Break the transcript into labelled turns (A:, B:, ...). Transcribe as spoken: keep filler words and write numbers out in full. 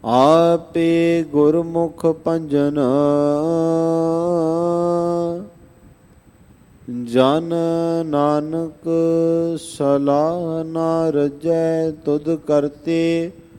A: ਆਪੇ ਗੁਰਮੁਖ ਭੰਜਨ ਜਨ ਨਾਨਕ ਸਲਾਹ ਨਾ ਰਜੈ ਤੁਧ ਕਰਤੇ